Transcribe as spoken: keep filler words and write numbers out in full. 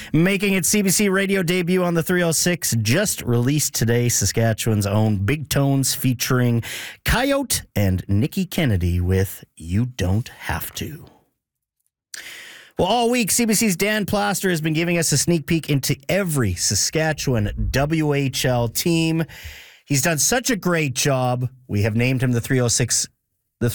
Making its C B C radio debut on the three oh six, just released today, Saskatchewan's own Big Tones featuring Coyote and Nikki Kennedy with You Don't Have To. Well, all week, C B C's Dan Plaster has been giving us a sneak peek into every Saskatchewan W H L team. He's done such a great job. We have named him the three oh six